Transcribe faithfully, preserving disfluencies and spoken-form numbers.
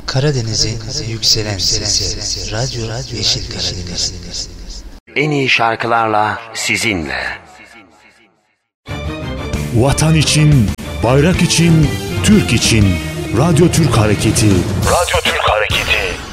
Karadeniz'in yükselen sesi, Radyo Yeşil Karadeniz. En iyi şarkılarla sizinle. Vatan için, bayrak için, Türk için. Radyo Türk Hareketi. Radyo Türk Hareketi.